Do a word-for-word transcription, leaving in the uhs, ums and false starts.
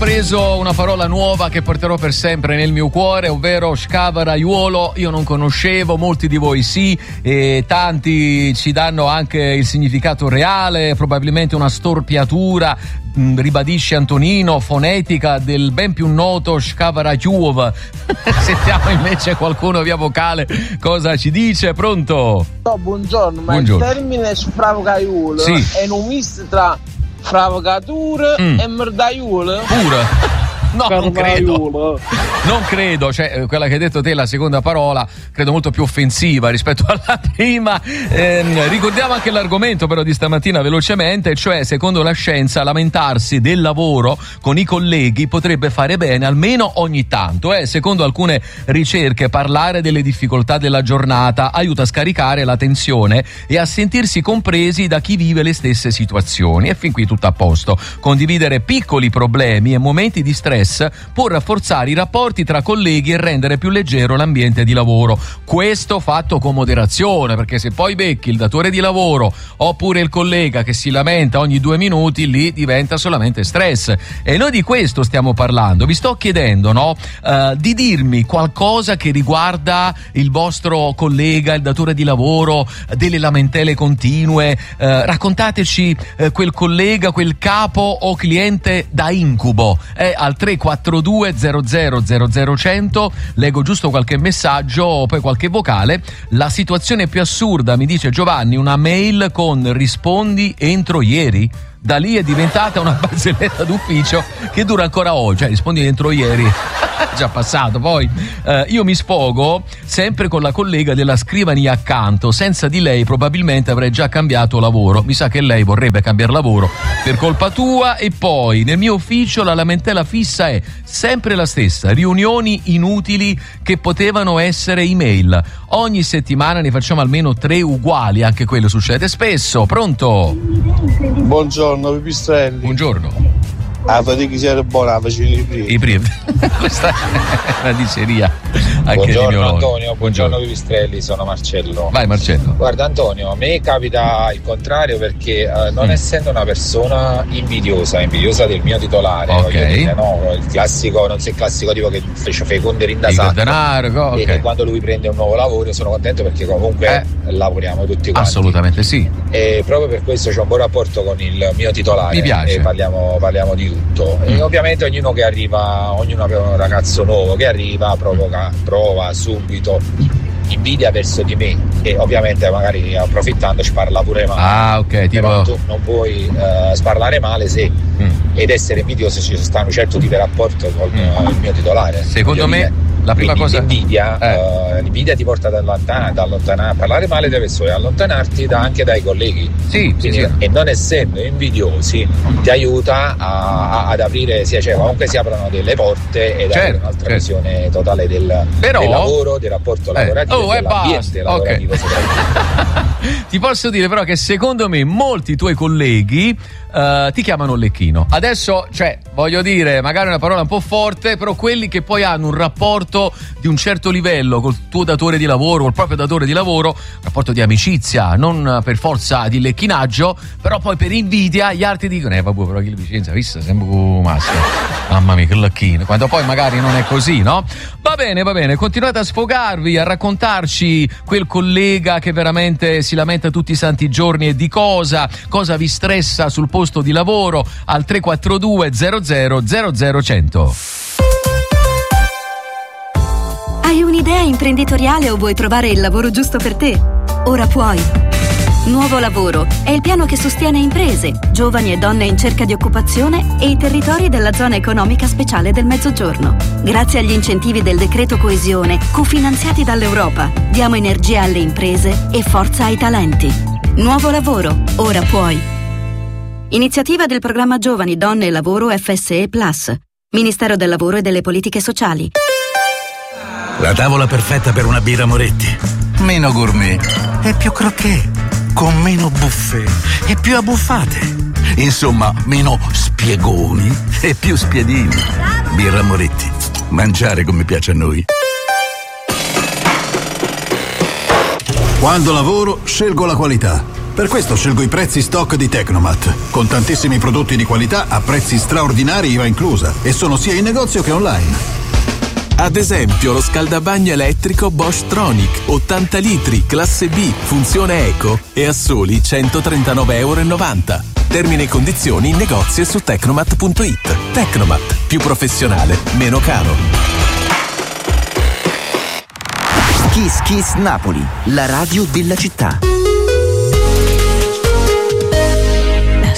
appreso una parola nuova che porterò per sempre nel mio cuore, ovvero scavaraiuolo. Io non conoscevo, molti di voi sì, e tanti ci danno anche il significato reale, probabilmente una storpiatura, mh, ribadisce Antonino, fonetica del ben più noto scavaraiuolo. Sentiamo invece qualcuno via vocale cosa ci dice. Pronto? No, buongiorno, ma buongiorno. Il termine sfravocaiuolo sì. è un misto tra fravocatura mm. e merdaiuolo? Pure. No, non credo. Non credo, cioè quella che hai detto te, la seconda parola, credo molto più offensiva rispetto alla prima. Eh, ricordiamo anche l'argomento però di stamattina velocemente, cioè secondo la scienza lamentarsi del lavoro con i colleghi potrebbe fare bene almeno ogni tanto. Eh. Secondo alcune ricerche parlare delle difficoltà della giornata aiuta a scaricare la tensione e a sentirsi compresi da chi vive le stesse situazioni. E fin qui tutto a posto. Condividere piccoli problemi e momenti di stress può rafforzare i rapporti tra colleghi e rendere più leggero l'ambiente di lavoro. Questo fatto con moderazione, perché se poi becchi il datore di lavoro oppure il collega che si lamenta ogni due minuti, lì diventa solamente stress. E noi di questo stiamo parlando. Vi sto chiedendo, no, uh, di dirmi qualcosa che riguarda il vostro collega, il datore di lavoro, delle lamentele continue. Uh, raccontateci uh, quel collega, quel capo o cliente da incubo. È al tre quattro due zero zero zero zero cento, leggo giusto qualche messaggio, poi qualche vocale. La situazione più assurda, mi dice Giovanni, una mail con rispondi entro ieri. Da lì è diventata una barzelletta d'ufficio che dura ancora oggi, cioè rispondi entro ieri, già passato. Poi eh, io mi sfogo sempre con la collega della scrivania accanto, senza di lei probabilmente avrei già cambiato lavoro, mi sa che lei vorrebbe cambiare lavoro per colpa tua. E poi nel mio ufficio la lamentela fissa è sempre la stessa, riunioni inutili che potevano essere email. Ogni settimana ne facciamo almeno tre uguali, anche quello succede spesso. Pronto? Buongiorno, Pipistrelli. Buongiorno. Ah, fatica siete buona, facevi i primi. I primi. Questa è una diceria. Anche buongiorno Antonio, buongiorno Pipistrelli, sono Marcello. Vai Marcello. Guarda Antonio, a me capita il contrario perché eh, non mm. essendo una persona invidiosa, invidiosa del mio titolare, okay. voglio dire, no, il classico, non sei il classico tipo che fece fecondere in da sacco denaro, okay. e, e quando lui prende un nuovo lavoro sono contento perché comunque eh. lavoriamo tutti quanti. Assolutamente sì. E proprio per questo c'ho un buon rapporto con il mio titolare. Mi piace. E parliamo, parliamo di tutto. Mm. E ovviamente ognuno che arriva, ognuno che è un ragazzo nuovo che arriva provoca, prova subito invidia verso di me e ovviamente magari approfittando ci parla pure male. Ah, ok, tipo... Però tu non puoi uh, sparlare male se mm. ed essere invidioso ci sta un certo tipo di rapporto con mm. uh, il mio titolare. Secondo me dire. La prima Quindi cosa l'invidia, eh. uh, l'invidia ti porta ad allontanare, ad allontanare, a parlare male delle persone, allontanarti da, anche dai colleghi. Sì, Quindi, sì, sì. E non essendo invidiosi ti aiuta a, a, ad aprire, sia, cioè comunque si aprono delle porte ed certo, avere un'altra certo. visione totale del, Però, del lavoro, del rapporto lavorativo, eh. oh, dell'ambiente lavorativo. Okay. Ti posso dire però che secondo me molti tuoi colleghi uh, ti chiamano Lecchino. Adesso, cioè, voglio dire, magari una parola un po' forte, però quelli che poi hanno un rapporto di un certo livello col tuo datore di lavoro, col proprio datore di lavoro, un rapporto di amicizia, non per forza di lecchinaggio, però poi per invidia gli altri dicono eh vabbè però chi le Vicenza, vista sempre un maschio, mamma mia che Lecchino, quando poi magari non è così, no? Va bene, va bene, continuate a sfogarvi, a raccontarci quel collega che veramente si lamenta tutti i santi giorni e di cosa, cosa vi stressa sul posto di lavoro al tre quattro due zero zero zero zero cento. Hai un'idea imprenditoriale o vuoi trovare il lavoro giusto per te? Ora puoi. Nuovo Lavoro è il piano che sostiene imprese, giovani e donne in cerca di occupazione e i territori della zona economica speciale del Mezzogiorno. Grazie agli incentivi del decreto coesione, cofinanziati dall'Europa, diamo energia alle imprese e forza ai talenti. Nuovo Lavoro, ora puoi. Iniziativa del programma Giovani, Donne e Lavoro F S E Plus, Ministero del Lavoro e delle Politiche Sociali. La tavola perfetta per una birra Moretti. Meno gourmet e più croquet, con meno buffet e più abbuffate. Insomma, meno spiegoni e più spiedini. Birra Moretti. Mangiare come piace a noi. Quando lavoro, scelgo la qualità. Per questo scelgo i prezzi stock di Tecnomat, con tantissimi prodotti di qualità a prezzi straordinari I V A inclusa, e sono sia in negozio che online. Ad esempio lo scaldabagno elettrico Bosch Tronic ottanta litri, classe B, funzione eco e a soli centotrentanove virgola novanta euro. Termini e condizioni in negozio e su tecnomat punto it. Tecnomat, più professionale, meno caro. Kiss Kiss Napoli, la radio della città.